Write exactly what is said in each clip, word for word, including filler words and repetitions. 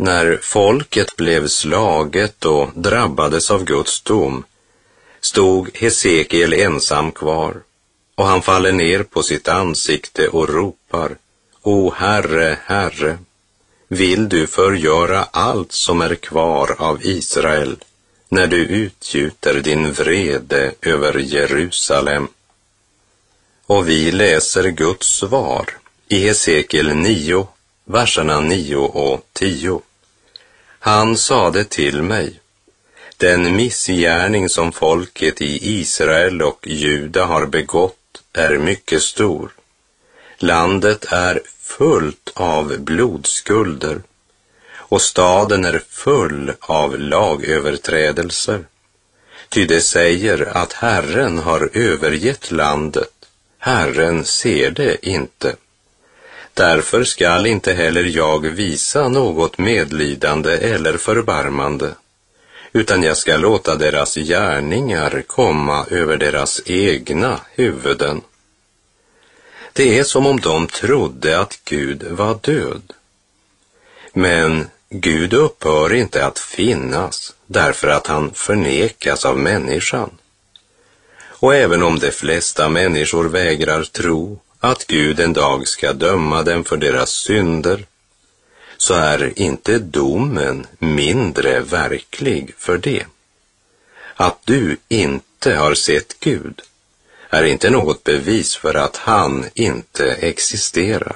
När folket blev slaget och drabbades av Guds dom stod Hesekiel ensam kvar, och han faller ner på sitt ansikte och ropar: O Herre, Herre, vill du förgöra allt som är kvar av Israel när du utgjuter din vrede över Jerusalem? Och vi läser Guds svar i Hesekiel nio, verserna nio och tio. Han sade till mig: den missgärning som folket i Israel och Juda har begått är mycket stor. Landet är fullt av blodskulder, och staden är full av lagöverträdelser. Ty det säger att Herren har övergett landet, Herren ser det inte. Därför skall inte heller jag visa något medlidande eller förbarmande, utan jag ska låta deras gärningar komma över deras egna huvuden. Det är som om de trodde att Gud var död. Men Gud upphör inte att finnas därför att han förnekas av människan. Och även om de flesta människor vägrar tro att Gud en dag ska döma dem för deras synder, så är inte domen mindre verklig för det. Att du inte har sett Gud är inte något bevis för att han inte existerar.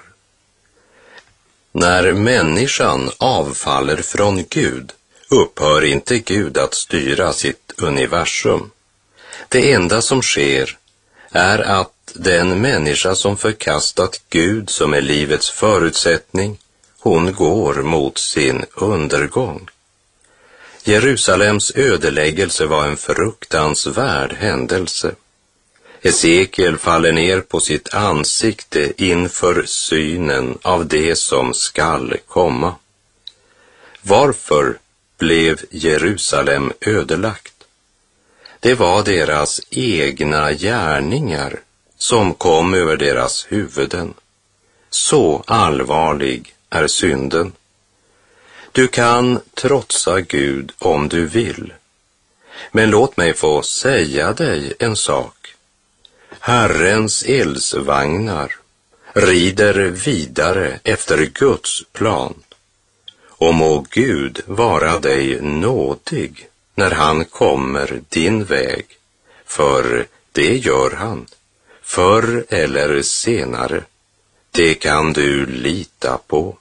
När människan avfaller från Gud upphör inte Gud att styra sitt universum. Det enda som sker är att den människa som förkastat Gud som är livets förutsättning, hon går mot sin undergång. Jerusalems ödeläggelse var en fruktansvärd händelse. Hesekiel faller ner på sitt ansikte inför synen av det som skall komma. Varför blev Jerusalem ödelagt? Det var deras egna gärningar som kom över deras huvuden. Så allvarlig är synden. Du kan trotsa Gud om du vill. Men låt mig få säga dig en sak. Herrens eldsvagnar rider vidare efter Guds plan. Och må Gud vara dig nådig när han kommer din väg, för det gör han, förr eller senare. Det kan du lita på.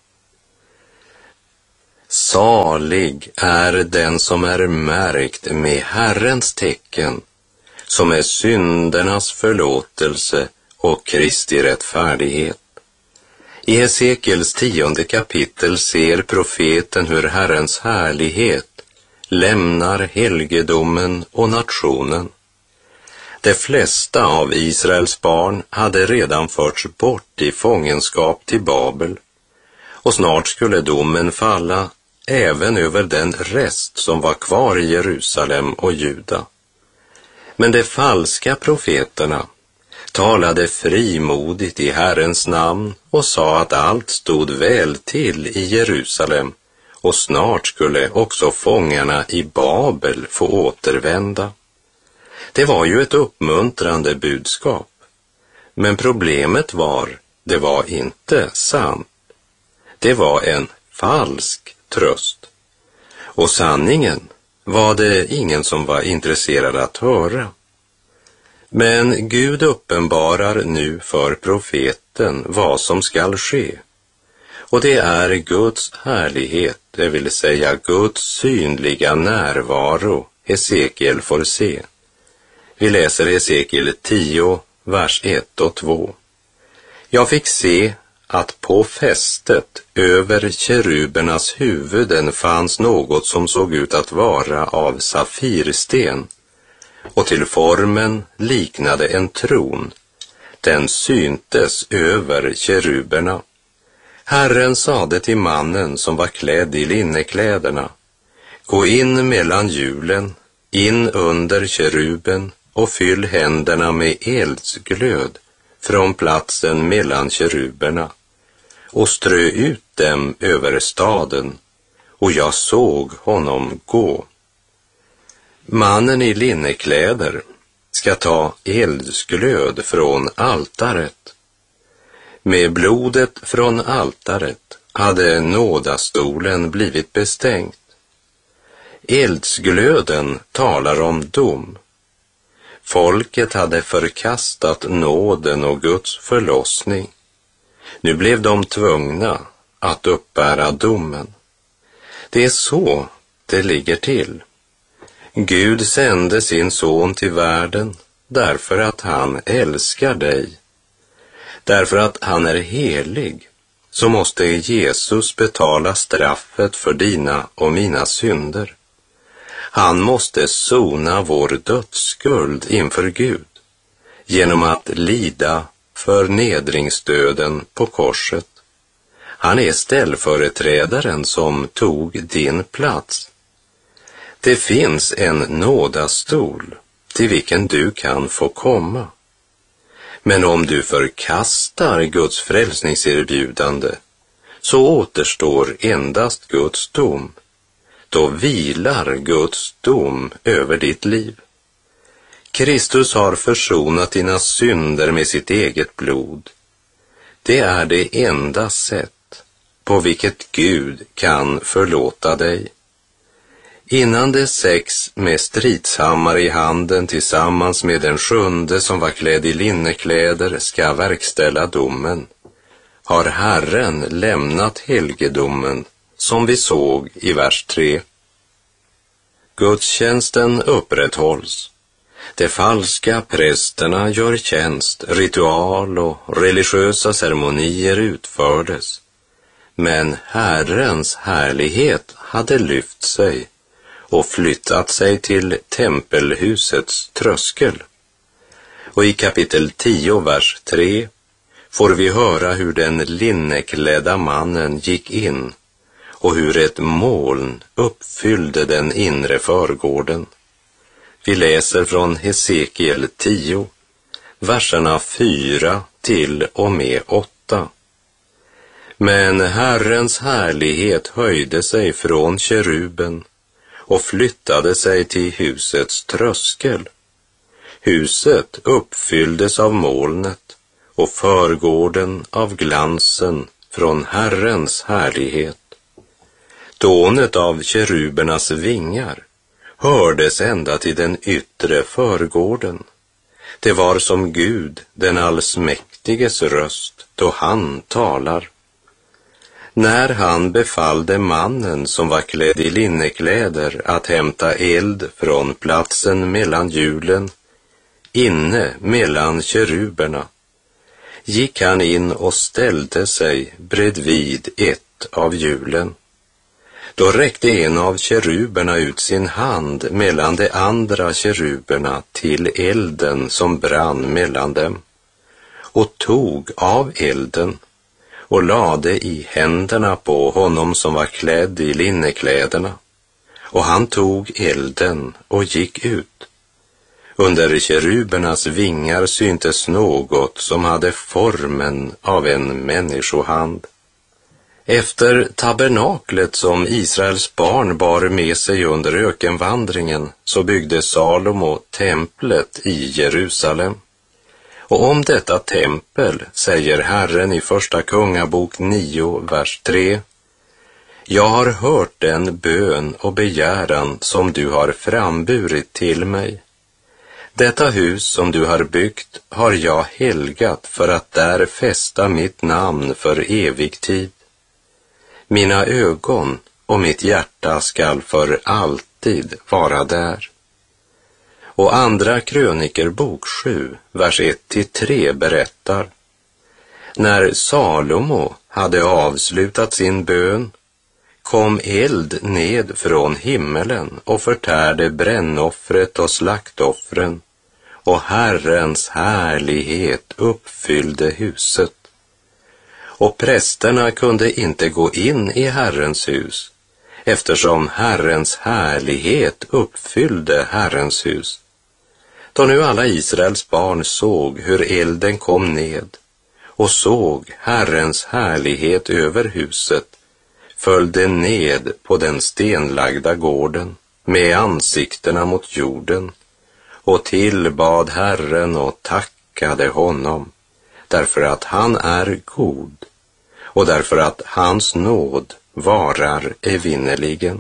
Salig är den som är märkt med Herrens tecken, som är syndernas förlåtelse och Kristi rättfärdighet. I Hesekiels tionde kapitel ser profeten hur Herrens härlighet lämnar helgedomen och nationen. De flesta av Israels barn hade redan förts bort i fångenskap till Babel, och snart skulle domen falla även över den rest som var kvar i Jerusalem och Juda. Men de falska profeterna talade frimodigt i Herrens namn och sa att allt stod väl till i Jerusalem, och snart skulle också fångarna i Babel få återvända. Det var ju ett uppmuntrande budskap, men problemet var, det var inte sant. Det var en falsk tröst, och sanningen var det ingen som var intresserad att höra. Men Gud uppenbarar nu för profeten vad som skall ske. Och det är Guds härlighet, det vill säga Guds synliga närvaro, Hesekiel får se. Vi läser Hesekiel tio, vers ett och två. Jag fick se att på fästet över kerubernas huvuden fanns något som såg ut att vara av safirsten, och till formen liknade en tron. Den syntes över keruberna. Herren sade till mannen som var klädd i linnekläderna: gå in mellan hjulen, in under keruben och fyll händerna med eldsglöd från platsen mellan keruberna och strö ut dem över staden och jag såg honom gå. Mannen i linnekläder ska ta eldsglöd från altaret. Med blodet från altaret hade nådastolen blivit bestängt. Eldsglöden talar om dom. Folket hade förkastat nåden och Guds förlossning. Nu blev de tvungna att uppbära domen. Det är så det ligger till. Gud sände sin son till världen därför att han älskar dig. Därför att han är helig så måste Jesus betala straffet för dina och mina synder. Han måste sona vår dödsskuld inför Gud genom att lida förnedringsdöden på korset. Han är ställföreträdaren som tog din plats. Det finns en nådastol till vilken du kan få komma. Men om du förkastar Guds frälsningserbjudande så återstår endast Guds dom. Då vilar Guds dom över ditt liv. Kristus har försonat dina synder med sitt eget blod. Det är det enda sätt på vilket Gud kan förlåta dig. Innan de sex med stridshammar i handen tillsammans med den sjunde som var klädd i linnekläder ska verkställa domen, har Herren lämnat helgedomen som vi såg i vers tre. Gudstjänsten upprätthålls. De falska prästerna gör tjänst, ritual och religiösa ceremonier utfördes. Men Herrens härlighet hade lyft sig och flyttat sig till tempelhusets tröskel. Och i kapitel tio, vers tre, får vi höra hur den linneklädda mannen gick in och hur ett moln uppfyllde den inre förgården. Vi läser från Hesekiel tio, verserna fyra till och med åtta. Men Herrens härlighet höjde sig från keruben och flyttade sig till husets tröskel. Huset uppfylldes av molnet och förgården av glansen från Herrens härlighet. Dånet av kerubernas vingar hördes ända till den yttre förgården. Det var som Gud, den allsmäktiges röst, då han talar. När han befallde mannen som var klädd i linnekläder att hämta eld från platsen mellan hjulen, inne mellan keruberna, gick han in och ställde sig bredvid ett av hjulen. Då räckte en av keruberna ut sin hand mellan de andra keruberna till elden som brann mellan dem och tog av elden och lade i händerna på honom som var klädd i linnekläderna, och han tog elden och gick ut. Under kerubernas vingar syntes något som hade formen av en människohand. Efter tabernaklet som Israels barn bar med sig under ökenvandringen så byggde Salomo templet i Jerusalem. Och om detta tempel säger Herren i första kungabok nio, vers tre: Jag har hört den bön och begäran som du har framburit till mig. Detta hus som du har byggt har jag helgat för att där fästa mitt namn för evig tid. Mina ögon och mitt hjärta skall för alltid vara där. Och andra krönikerbok sju, vers ett till tre berättar: När Salomo hade avslutat sin bön kom eld ned från himmelen och förtärde brännoffret och slaktoffren, och Herrens härlighet uppfyllde huset. Och prästerna kunde inte gå in i Herrens hus, eftersom Herrens härlighet uppfyllde Herrens hus. Då nu alla Israels barn såg hur elden kom ned och såg Herrens härlighet över huset, följde ned på den stenlagda gården med ansiktena mot jorden och tillbad Herren och tackade honom, därför att han är god och därför att hans nåd varar evinnerligen.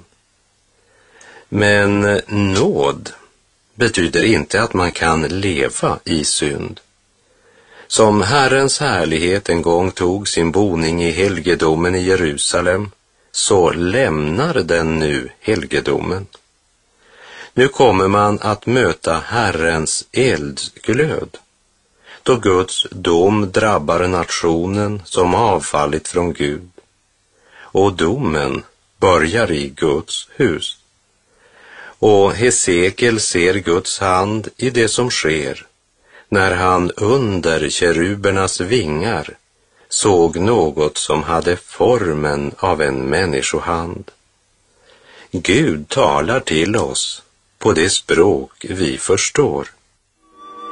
Men nåd betyder inte att man kan leva i synd. Som Herrens härlighet en gång tog sin boning i helgedomen i Jerusalem, så lämnar den nu helgedomen. Nu kommer man att möta Herrens eldglöd, då Guds dom drabbar nationen som avfallit från Gud. Och domen börjar i Guds hus. Och Hesekiel ser Guds hand i det som sker, när han under kerubernas vingar såg något som hade formen av en människohand. Gud talar till oss på det språk vi förstår.